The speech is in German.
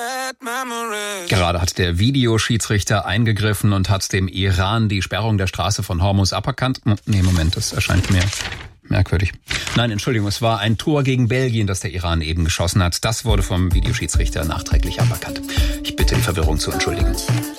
Gerade hat der Videoschiedsrichter eingegriffen und hat dem Iran die Sperrung der Straße von Hormuz aberkannt. Nee, Moment, das erscheint mir merkwürdig. Nein, Entschuldigung, es war ein Tor gegen Belgien, das der Iran eben geschossen hat. Das wurde vom Videoschiedsrichter nachträglich aberkannt. Ich bitte, die Verwirrung zu entschuldigen.